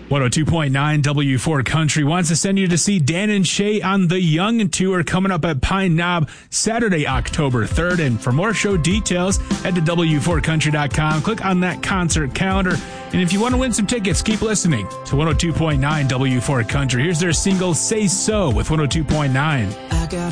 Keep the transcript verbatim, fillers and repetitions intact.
one oh two point nine W four Country wants to send you to see Dan and Shay on the Young Tour coming up at Pine Knob Saturday, October third. And for more show details, head to W four country dot com. Click on that concert calendar. And if you want to win some tickets, keep listening to one oh two point nine W four Country. Here's their single, Say So, with one oh two point nine.